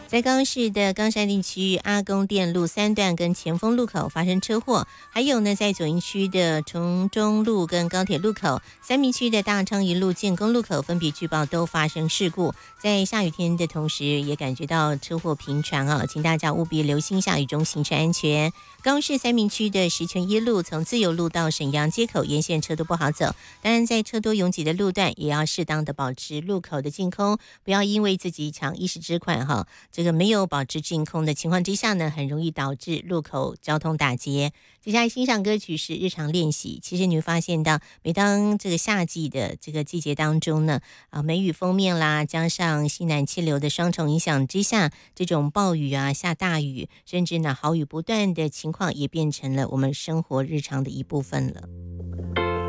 在高雄市的冈山地区阿公店路3段跟前锋路口发生车祸，还有呢，在左营区的崇中路跟高铁路口，三民区的大昌一路建工路口分别据报都发生事故。在下雨天的同时，也感觉到车祸频传啊，请大家务必留心下雨中行车安全。高雄市三民区的石泉一路从自由路到沈阳街口沿线车都不好走，当然在车多拥挤的路段，也要适当的保持路口的净空，不要因为自己抢一时之快哈，这个没有保持净空的情况之下呢，很容易导致路口交通打结。接下来欣赏歌曲是日常练习。其实你会发现到，每当这个夏季的这个季节当中呢，梅雨锋面啦，加上西南气流的双重影响之下，这种暴雨啊、下大雨，甚至呢豪雨不断的情况，也变成了我们生活日常的一部分了。